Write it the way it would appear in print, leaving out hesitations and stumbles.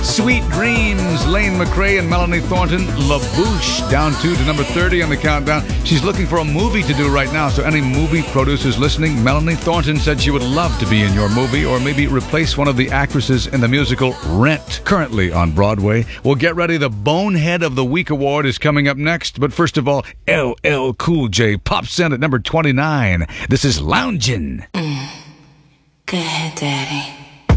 Sweet Dreams, Lane McRae and Melanie Thornton. La Bouche, down 2 to number 30 on the countdown. She's looking for a movie to do right now, so any movie producers listening, Melanie Thornton said she would love to be in your movie or maybe replace one of the actresses in the musical Rent, currently on Broadway. Well, get ready. The Bonehead of the Week award is coming up next, but first of all, LL Cool J pops in at number 29. This is Loungin'. Go ahead, Daddy.